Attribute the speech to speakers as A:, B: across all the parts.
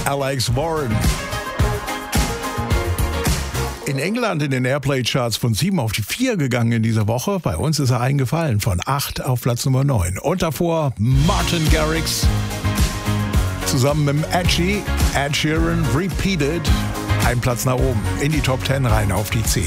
A: Alex Warren. In England in den Airplay-Charts von 7 auf die 4 gegangen in dieser Woche. Bei uns ist er eingefallen von 8 auf Platz Nummer 9. Und davor Martin Garrix zusammen mit dem Edgy, Ed Sheeran, Repeated. Ein Platz nach oben, in die Top 10 rein auf die 10.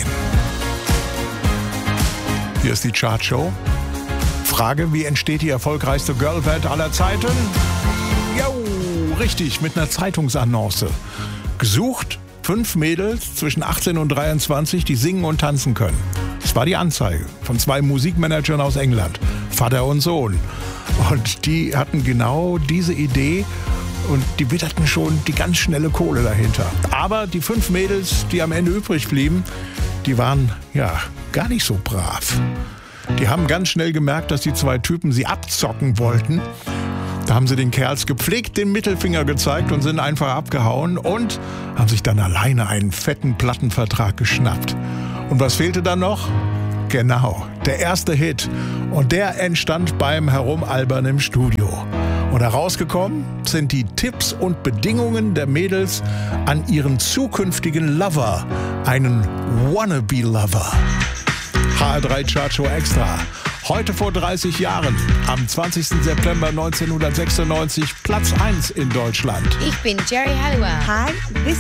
A: Hier ist die Chartshow. Frage, wie entsteht die erfolgreichste Girlband aller Zeiten? Jo, richtig, mit einer Zeitungsannonce. Gesucht 5 Mädels zwischen 18 und 23, die singen und tanzen können. Das war die Anzeige von 2 Musikmanagern aus England, Vater und Sohn. Und die hatten genau diese Idee und die witterten schon die ganz schnelle Kohle dahinter. Aber die 5 Mädels, die am Ende übrig blieben, die waren ja gar nicht so brav. Die haben ganz schnell gemerkt, dass die 2 Typen sie abzocken wollten. Da haben sie den Kerls gepflegt den Mittelfinger gezeigt und sind einfach abgehauen und haben sich dann alleine einen fetten Plattenvertrag geschnappt. Und was fehlte dann noch? Genau, der erste Hit. Und der entstand beim Herumalbern im Studio. Und herausgekommen sind die Tipps und Bedingungen der Mädels an ihren zukünftigen Lover, einen Wannabe-Lover. HR3 Chartshow Extra. Heute vor 30 Jahren, am 20. September 1996, Platz 1 in Deutschland.
B: Ich bin Jerry Halliwell.
C: Hi,